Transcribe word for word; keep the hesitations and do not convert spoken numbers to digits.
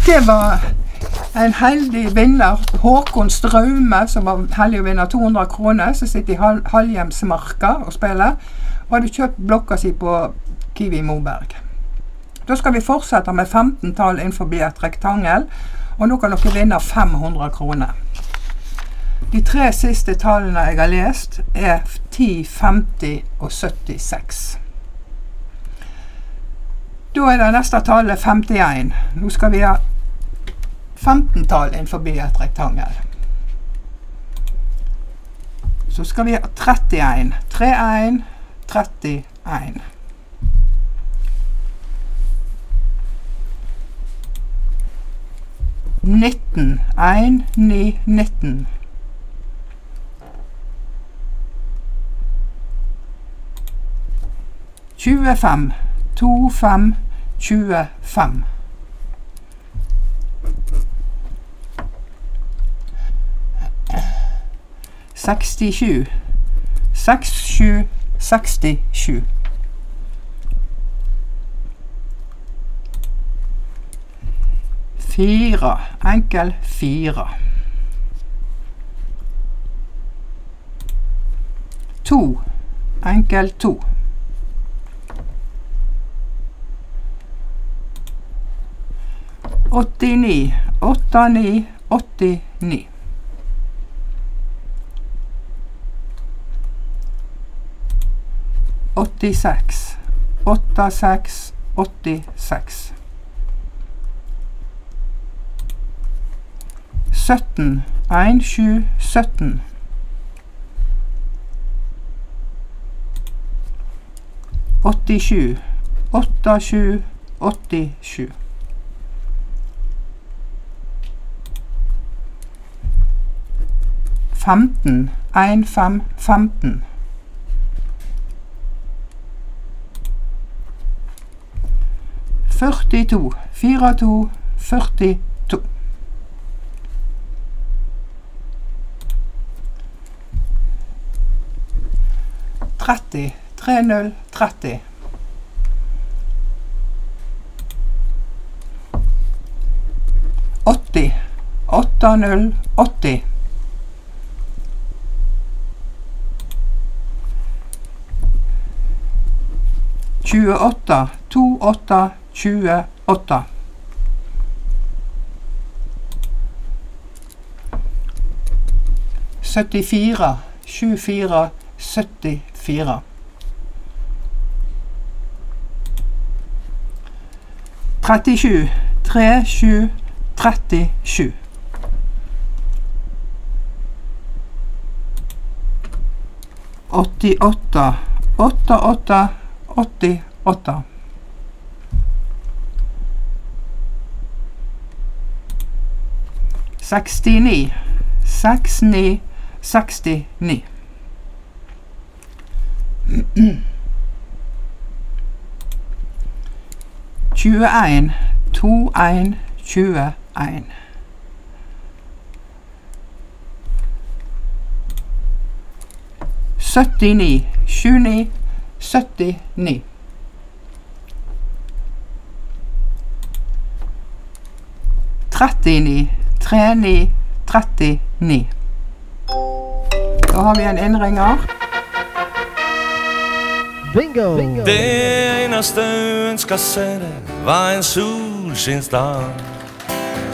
Det var en heldig vinner, Håkon Straume, som var heldig å vinne to hundre kroner, som sitter i Hal Halhjemsmarka og spiller, og hadde kjøpt blokka si på Kiwi Moberg. Da skal vi fortsette med femten tall innenfor et rektangel, og nå kan dere vinne fem hundre kroner. De tre siste tallene jeg har lest er ti, femti og syttiseks. Da er det neste tallet femtien. Nå skal vi ha femten tall innenfor et rektangel. Så skal vi ha trettien. trettien, trettien. nitten. en, ni, nitten. tjuefem. to, fem, tjuefem. sekstisju. seks, sju, sekstisju. Fire. Enkel fire. To. Enkel to. åttini. åtte, ni, åttini. åttiseks. åtte, seks, åttiseks. sytten. en, sju, sytten. åttisju. åtte, sju, åttisju. femten. en, fem, femten. førtito. fire, to, førtito. tretti. tre, null, tretti. åtti. åtte, null, åtti. tjueåtte. to, åtte, tjueåtte. syttifire. sju, fire, syttifire. trettisju. tre, sju, trettisju. åttiåtte. åtte, åtte, åttiåtte. sekstini. seks, ni, sekstini. tjueen. to, en, tjueen. syttini. sju, ni, syttini. trettini. tre, ni, trettini. Da har vi en innringer. Bingo! Det eneste ønsker seg det var en solskinsdag.